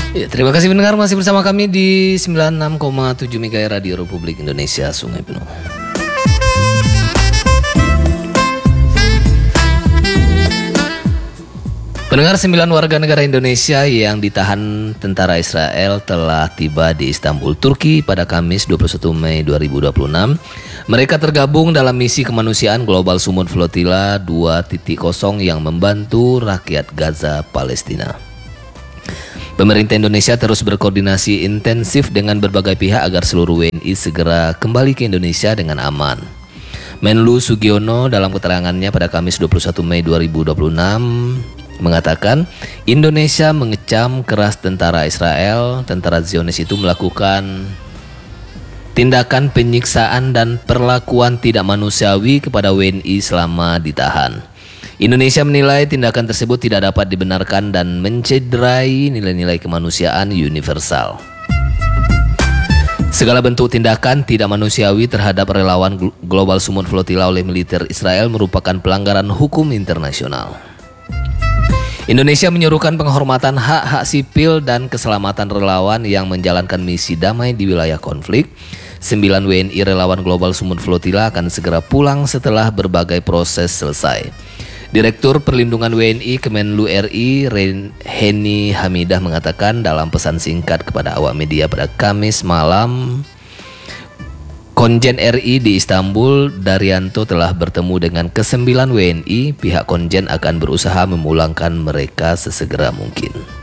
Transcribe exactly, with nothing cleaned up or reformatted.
Ya, terima kasih pendengar masih bersama kami di sembilan puluh enam koma tujuh MHz Radio Republik Indonesia Sungai Penuh. Pendengar, sembilan warga negara Indonesia yang ditahan tentara Israel telah tiba di Istanbul, Turki pada Kamis dua puluh satu Mei dua ribu dua puluh enam. Mereka tergabung dalam misi kemanusiaan Global Sumut Flotilla dua titik nol yang membantu rakyat Gaza, Palestina. Pemerintah Indonesia terus berkoordinasi intensif dengan berbagai pihak agar seluruh W N I segera kembali ke Indonesia dengan aman. Menlu Sugiono dalam keterangannya pada Kamis dua puluh satu Mei dua ribu dua puluh enam mengatakan Indonesia mengecam keras tentara Israel. Tentara Zionis itu melakukan tindakan penyiksaan dan perlakuan tidak manusiawi kepada W N I selama ditahan. Indonesia menilai tindakan tersebut tidak dapat dibenarkan dan mencederai nilai-nilai kemanusiaan universal. Segala bentuk tindakan tidak manusiawi terhadap relawan Global Sumut Flotilla oleh militer Israel merupakan pelanggaran hukum internasional. Indonesia menyuruhkan penghormatan hak-hak sipil dan keselamatan relawan yang menjalankan misi damai di wilayah konflik. Sembilan W N I relawan Global Sumut Flotilla akan segera pulang setelah berbagai proses selesai. Direktur Perlindungan W N I Kemenlu R I Heni Hamidah mengatakan dalam pesan singkat kepada awak media pada Kamis malam, Konjen R I di Istanbul, Daryanto, telah bertemu dengan kesembilan W N I. Pihak Konjen akan berusaha memulangkan mereka sesegera mungkin.